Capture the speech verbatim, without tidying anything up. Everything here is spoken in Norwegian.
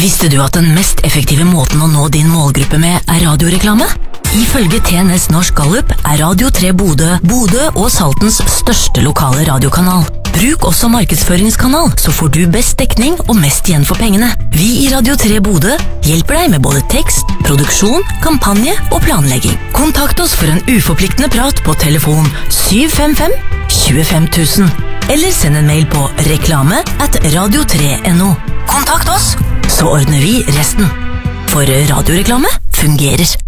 Visste du at den mest effektive måten å nå din målgruppe med er radioreklame? Ifølge T N S Norsk Gallup er Radio tre Bodø, Bodø og Saltens største lokale radiokanal. Bruk også markedsføringskanal, så får du best dekning og mest igjen for pengene. Vi i Radio tre Bodø hjelper deg med både tekst, produksjon, kampanje og planlegging. Kontakt oss for en uforpliktende prat på telefon syv fem fem tjuefem tusen, eller send en mail på reklame at radio tre punktum no. Kontakt oss, så ordner vi resten. For radioreklame fungerer.